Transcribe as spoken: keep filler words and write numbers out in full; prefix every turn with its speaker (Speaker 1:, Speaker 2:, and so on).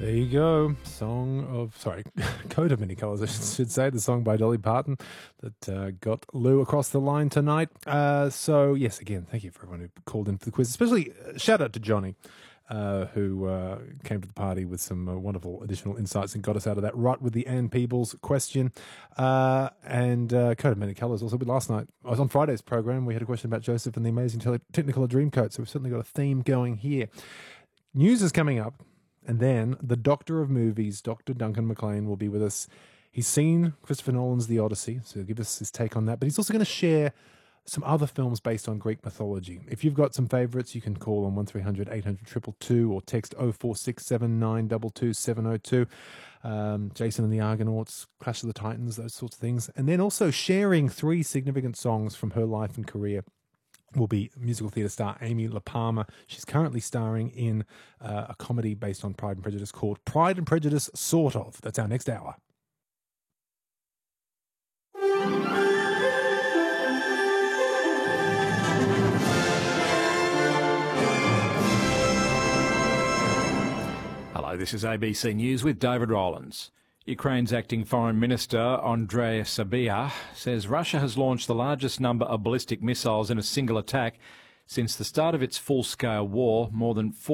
Speaker 1: There you go. Song of, sorry, Coat of Many Colours, I should say, the song by Dolly Parton that uh, got Lou across the line tonight. Uh, so, yes, again, thank you for everyone who called in for the quiz, especially uh, shout out to Johnny, uh, who uh, came to the party with some uh, wonderful additional insights and got us out of that rut with the Ann Peebles question. Uh, and uh, Coat of Many Colours also, but last night, I was on Friday's program, we had a question about Joseph and the amazing tele- Technicolor Dreamcoat, so we've certainly got a theme going here. News is coming up. And then the Doctor of Movies, Doctor Duncan McLean, will be with us. He's seen Christopher Nolan's The Odyssey, so he'll give us his take on that. But he's also going to share some other films based on Greek mythology. If you've got some favourites, you can call on one three hundred eight hundred two two two or text oh four six seven nine two two seven oh two. Um, Jason and the Argonauts, Clash of the Titans, those sorts of things. And then also sharing three significant songs from her life and career will be musical theatre star Amy La Palmer. She's currently starring in uh, a comedy based on Pride and Prejudice called Pride and Prejudice Sort Of. That's our next hour.
Speaker 2: Hello, this is A B C News with David Rowlands. Ukraine's acting Foreign Minister Andrei Sybiha says Russia has launched the largest number of ballistic missiles in a single attack since the start of its full-scale war, more than